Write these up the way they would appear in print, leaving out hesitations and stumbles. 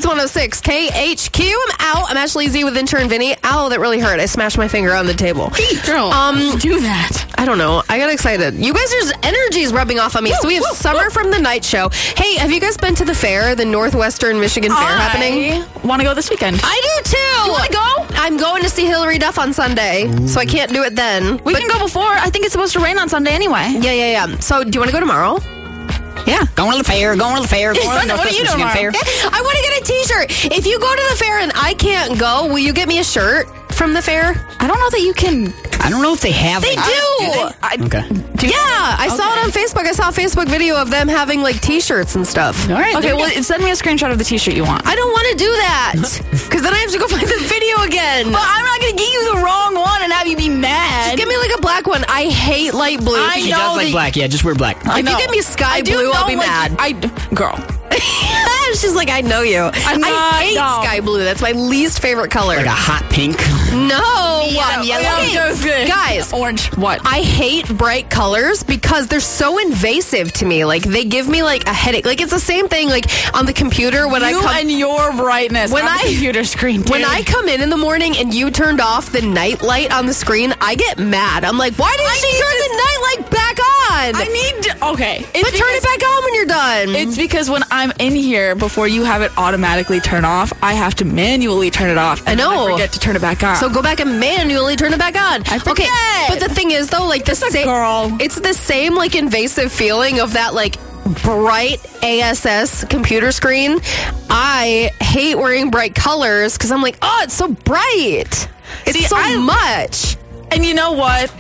106 KHQ. I'm out. I'm Ashley Z with intern Vinny. Ow, that really hurt. I smashed my finger on the table. Hey, girl, do that. I don't know. I got excited. You guys' energy is rubbing off on me. So we have Summer from the Night Show. Hey, have you guys been to the fair, the Northwestern Michigan Fair happening? Want to go this weekend? I do too. You want to go? I'm going to see Hillary Duff on Sunday, so I can't do it then. We can go before. I think it's supposed to rain on Sunday anyway. Yeah. So do you want to go tomorrow? Yeah. Going to the fair, going to the What are you doing tomorrow? Fair. I want to get a t-shirt. If you go to the fair and I can't go, will you get me a shirt from the fair? I don't know that you can. I don't know if they have They it. do. Okay. Yeah, I saw it on Facebook. I saw a Facebook video of them having like t-shirts and stuff. All right. Okay, well, send me a screenshot of the t-shirt you want. I don't want to do that because then I have to go find the video again. But I'm not going to get you the wrong one and have you be mad. Just give me like a black one. I hate light blue. I She know does like that- black. Yeah, just wear black. If you give me sky blue, I'll be mad. Girl. She's like, I know you. I hate no. sky blue. That's my least favorite color. Like a hot pink. No. yellow. Okay, guys, Orange. What? I hate bright colors because they're so invasive to me. Like, they give me, like, a headache. Like, it's the same thing, like, on the computer when I You come... and your brightness When on I- the computer screen. When I come in the morning and you turned off the night light on the screen, I get mad. I'm like, why didn't she turn the night light back on? Okay. But turn it back on when you're done. It's because when I'm in here, before you have it automatically turn off, I have to manually turn it off. And I know. I forget to turn it back on. So go back and manually turn it back on. I forget. Okay, but the thing is, though, like the same, girl. it's the same like invasive feeling of that like bright ASS computer screen. I hate wearing bright colors because I'm like, oh, it's so bright. It's much. And you know what?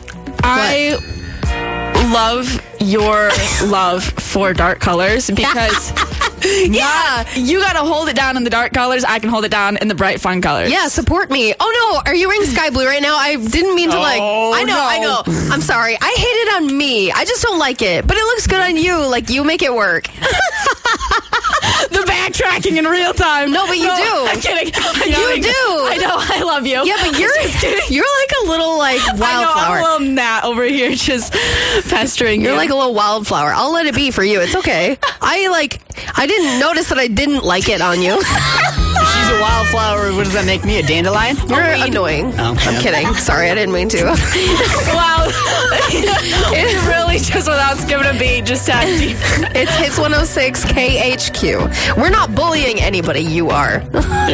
I love your love for dark colors because you gotta hold it down in the dark colors. I can hold it down in the bright fun colors. Yeah, support me. Oh no, are you wearing sky blue right now? I didn't mean to like. I know. I'm sorry. I hate it on me. I just don't like it, but it looks good on you. Like you make it work. The backtracking in real time. No, but you do. I'm kidding. You do. I know. I love you. Yeah, but you're like a little like I know, wildflower. I'm a little gnat over here just pestering you. You're like a little wildflower. I'll let it be for you. It's okay. I didn't notice that I didn't like it on you. She's a wildflower. What does that make me? A dandelion? You're annoying. Oh, I'm kidding. Sorry, I didn't mean to. Wow. It really just without skipping a beat just tagged you. It's Hits 106 KHQ. We're not bullying anybody. You are.